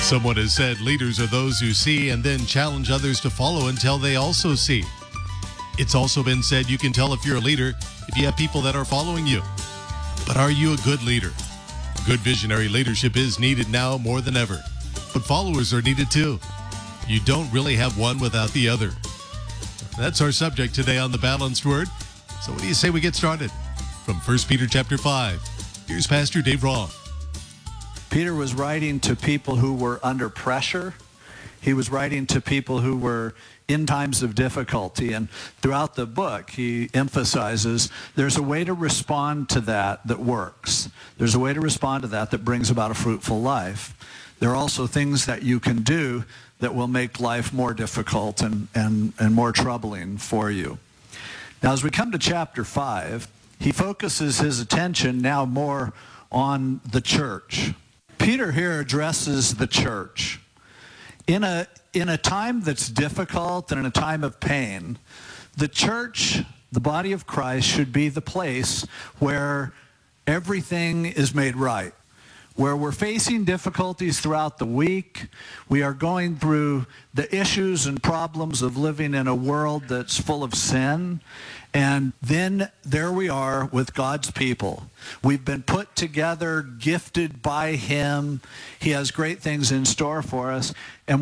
Someone has said leaders are those who see and then challenge others to follow until they also see. It's also been said you can tell if you're a leader if you have people that are following you. But are you a good leader? Good visionary leadership is needed now more than ever. But followers are needed too. You don't really have one without the other. That's our subject today on The Balanced Word. So what do you say we get started? From 1 Peter chapter 5, here's Pastor Dave Roth. Peter was writing to people who were under pressure. He was writing to people who were in times of difficulty. And throughout the book, he emphasizes there's a way to respond to that works. There's a way to respond to that brings about a fruitful life. There are also things that you can do that will make life more difficult and more troubling for you. Now, as we come to chapter 5, he focuses his attention now more on the church. Peter here addresses the church. In a time that's difficult and in a time of pain, the church, the body of Christ, should be the place where everything is made right. Where we're facing difficulties throughout the week, we are going through the issues and problems of living in a world that's full of sin, and then there we are with God's people. We've been put together, gifted by Him. He has great things in store for us, and